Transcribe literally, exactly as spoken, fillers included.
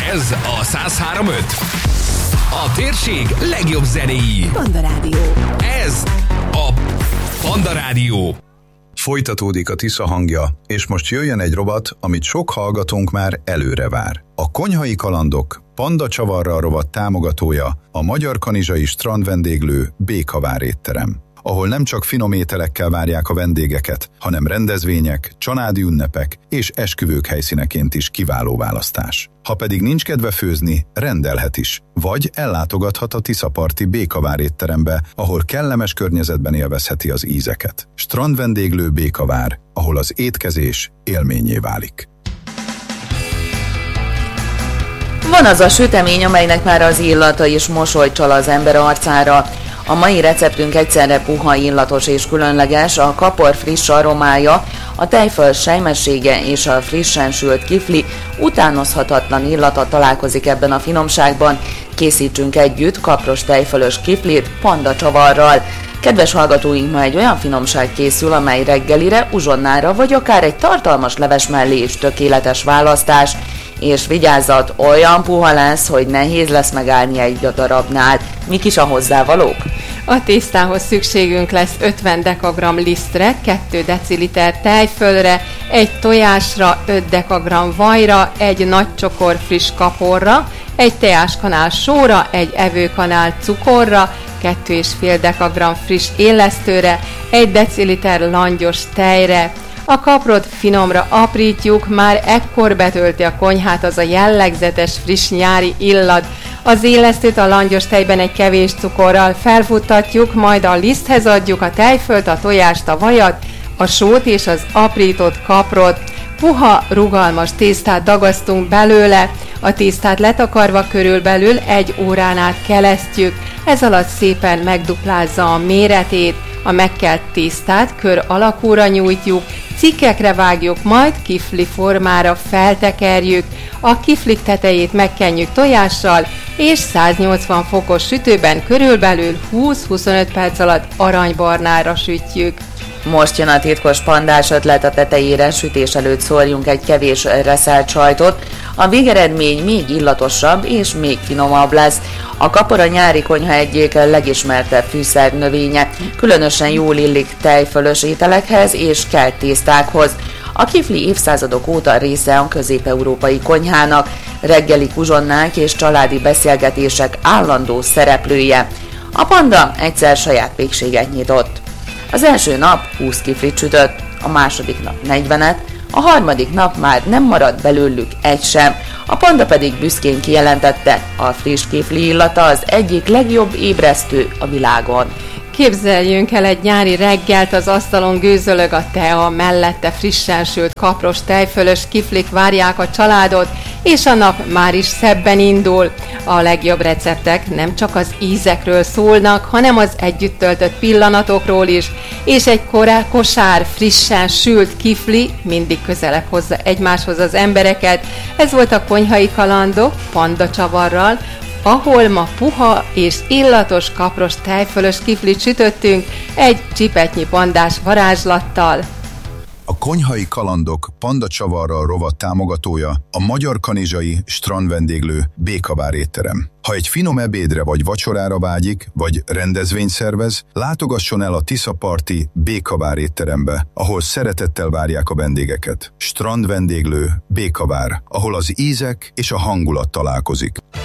Ez a száz három pont öt. A térség legjobb zenéi. Panda Rádió. Ez a Panda Rádió. Folytatódik a Tisza hangja, és most jöjjön egy rovat, amit sok hallgatónk már előre vár. A Konyhai Kalandok Panda Csavarral rovat támogatója a Magyar Kanizsai Strandvendéglő Békavár étterem, ahol nem csak finom ételekkel várják a vendégeket, hanem rendezvények, családi ünnepek és esküvők helyszíneként is kiváló választás. Ha pedig nincs kedve főzni, rendelhet is, vagy ellátogathat a Tiszaparti Békavár étterembe, ahol kellemes környezetben élvezheti az ízeket. Strandvendéglő Békavár, ahol az étkezés élménnyé válik. Van az a sütemény, amelynek már az illata is mosolyt csal az ember arcára. A mai receptünk egyszerre puha, illatos és különleges, a kapor friss aromája, a tejföl sejmessége és a frissen sült kifli utánozhatatlan illata találkozik ebben a finomságban. Készítsünk együtt kapros tejfölös kiflit panda csavarral. Kedves hallgatóink, ma egy olyan finomság készül, amely reggelire, uzsonnára vagy akár egy tartalmas leves mellé is tökéletes választás. És vigyázzat, olyan puha lesz, hogy nehéz lesz megállni egy darabnál. Mik is a hozzávalók? A tésztához szükségünk lesz ötven dekagramm lisztre, két deciliter tejfölre, egy tojásra, öt dekagramm vajra, egy nagy csokor friss kaporra, egy teáskanál sóra, egy evőkanál cukorra, két és fél dekagramm friss élesztőre, egy deciliter langyos tejre. A kaprot finomra aprítjuk, már ekkor betölti a konyhát az a jellegzetes friss nyári illat. Az élesztőt a langyos tejben egy kevés cukorral felfuttatjuk, majd a liszthez adjuk a tejfölt, a tojást, a vajat, a sót és az aprított kaprot. Puha, rugalmas tésztát dagasztunk belőle, a tésztát letakarva körülbelül egy órán át kelesztjük, ez alatt szépen megduplázza a méretét. A megkelt tésztát kör alakúra nyújtjuk, cikkekre vágjuk, majd kifli formára feltekerjük. A kiflik tetejét megkenjük tojással, és száznyolcvan fokos sütőben körülbelül húsz-huszonöt perc alatt aranybarnára sütjük. Most jön a titkos pandás ötlet, a tetejére sütés előtt szórjunk egy kevés reszelt sajtot, a végeredmény még illatosabb és még finomabb lesz. A kapor a nyári konyha egyik legismertebb fűszernövénye, különösen jól illik tejfölös ételekhez és kelt tésztákhoz. A kifli évszázadok óta része a közép-európai konyhának, reggeli uzsonnák és családi beszélgetések állandó szereplője. A panda egyszer saját pékséget nyitott. Az első nap húsz kiflit sütött, a második nap negyvenet, a harmadik nap már nem maradt belőlük egy sem, a panda pedig büszkén kijelentette, a friss kifli illata az egyik legjobb ébresztő a világon. Képzeljünk el egy nyári reggelt, az asztalon gőzölög a tea, mellette frissen sült kapros tejfölös kiflik várják a családot, és a nap már is szebben indul. A legjobb receptek nem csak az ízekről szólnak, hanem az együtt töltött pillanatokról is, és egy korá kosár frissen sült kifli mindig közelebb hozza egymáshoz az embereket. Ez volt a Konyhai Kalandok Panda Csavarral, ahol ma puha és illatos kapros tejfölös kiflit sütöttünk egy csipetnyi pandás varázslattal. A Konyhai Kalandok Panda Csavarral rovat támogatója a Magyar Kanizsai Strandvendéglő Békavár étterem. Ha egy finom ebédre vagy vacsorára vágyik, vagy rendezvényt szervez, látogasson el a Tiszaparti Békavár étterembe, ahol szeretettel várják a vendégeket. Strandvendéglő Békavár, ahol az ízek és a hangulat találkozik.